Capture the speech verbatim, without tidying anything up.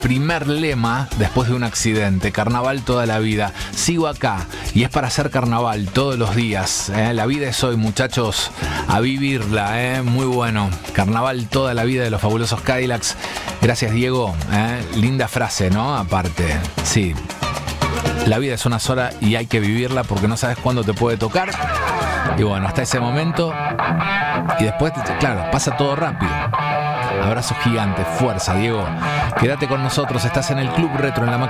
Primer lema después de un accidente: carnaval toda la vida. Sigo acá y es para hacer carnaval todos los días, ¿eh? La vida es hoy, muchachos, a vivirla, ¿eh? Muy bueno. Carnaval toda la vida de los fabulosos Cadillacs. Gracias, Diego, ¿eh? Linda frase, ¿no? Aparte, sí. La vida es una sola y hay que vivirla porque no sabes cuándo te puede tocar. Y bueno, hasta ese momento. Y después, claro, pasa todo rápido. Abrazos gigantes, fuerza, Diego. Quédate con nosotros, estás en el Club Retro en la máquina.